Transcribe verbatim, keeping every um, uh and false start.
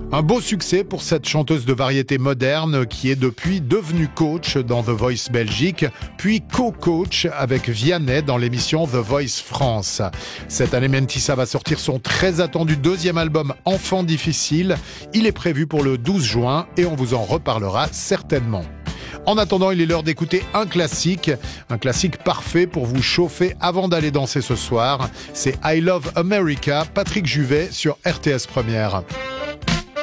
Un beau succès pour cette chanteuse de variété moderne qui est depuis devenue coach dans The Voice Belgique, puis co-coach avec Vianney dans l'émission The Voice France. Cette année, Mentissa va sortir son très attendu deuxième album Enfant difficile. Il est prévu pour le douze juin et on vous en reparlera certainement. En attendant, il est l'heure d'écouter un classique, un classique parfait pour vous chauffer avant d'aller danser ce soir. C'est I Love America, Patrick Juvet sur R T S Première.